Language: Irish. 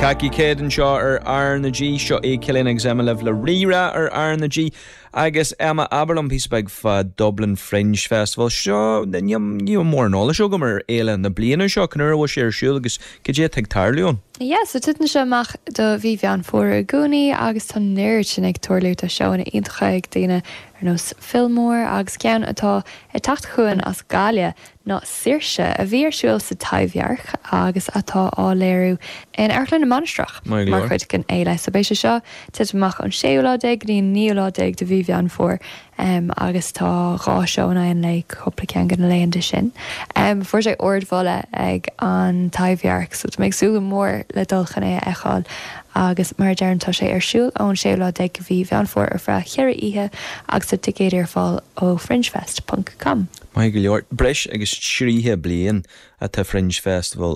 Caici céad an seo ar na G seo é cilín exam le rira ar na G agus Emma Aberlum písbeg fa Dublin Fringe Festival seo níom mór nála seo go mar éile na bliana seo cnúir bhil sé ar siúil agus cé teag tarliún. Ja, so tutan se amach do bhí bhean fuair a gúnaí agus tá néir sin ag tuairliú a seo na intracha ag daine ar nós Fillmore agus ceann atá i tacht chuin as Galia ná Saoirse a bhí ar siúil sa taibhearch agus atá á léirú in airlann na Monastrach mar chuid cin éile sa béise seo tuit amach an 16 ní 9 de bhí bhean fuair agus tá rá seóna in le coppla cean gan léon sin. Fuair sé ordmhile ag an taibhearch so méid súla mór le dulchan é eáil agus mar dearantá sé ar siúil ón 16 go bhí bhean fuair ar fra cheir ihe agus sa ticéad ar fáil ó fringefest.com. Mai go leor breis agus tríthe blian at the Fringe Festival